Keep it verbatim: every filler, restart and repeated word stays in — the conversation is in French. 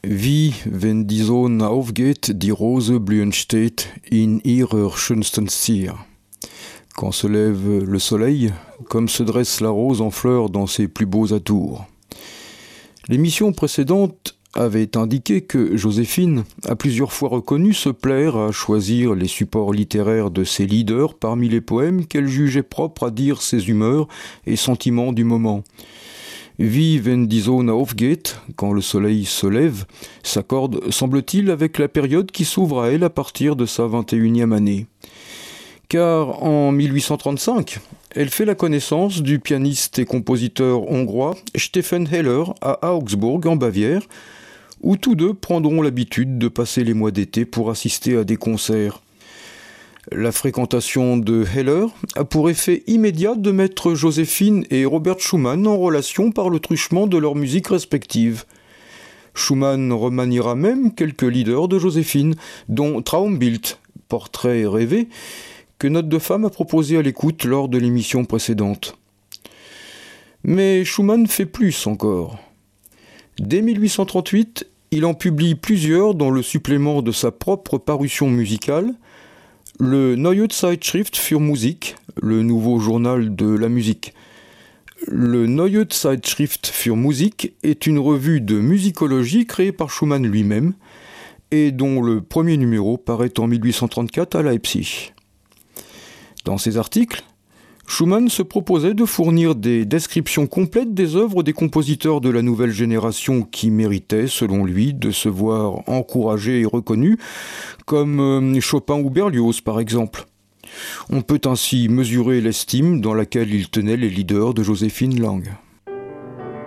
Wie, wenn die Sonne aufgeht, die Rose blühen steht in ihrer schönsten Zier. Quand se lève le soleil, comme se dresse la rose en fleurs dans ses plus beaux atours. L'émission précédente avait indiqué que Joséphine a plusieurs fois reconnu se plaire à choisir les supports littéraires de ses leaders parmi les poèmes qu'elle jugeait propres à dire ses humeurs et sentiments du moment. Wie wenn die Sonne aufgeht, quand le soleil se lève, s'accorde, semble-t-il, avec la période qui s'ouvre à elle à partir de sa vingt et unième année. Car en mille huit cent trente-cinq, elle fait la connaissance du pianiste et compositeur hongrois Stephen Heller à Augsbourg en Bavière, où tous deux prendront l'habitude de passer les mois d'été pour assister à des concerts. La fréquentation de Heller a pour effet immédiat de mettre Joséphine et Robert Schumann en relation par le truchement de leurs musiques respectives. Schumann remaniera même quelques leaders de Joséphine, dont Traumbild, portrait rêvé, que Note de Femme a proposé à l'écoute lors de l'émission précédente. Mais Schumann fait plus encore. Dès mille huit cent trente-huit, il en publie plusieurs dans le supplément de sa propre parution musicale, le Neue Zeitschrift für Musik, le nouveau journal de la musique. Le Neue Zeitschrift für Musik est une revue de musicologie créée par Schumann lui-même et dont le premier numéro paraît en mille huit cent trente-quatre à Leipzig. Dans ses articles, Schumann se proposait de fournir des descriptions complètes des œuvres des compositeurs de la nouvelle génération qui méritaient, selon lui, de se voir encouragés et reconnus, comme euh, Chopin ou Berlioz par exemple. On peut ainsi mesurer l'estime dans laquelle il tenait les leaders de Joséphine Lang.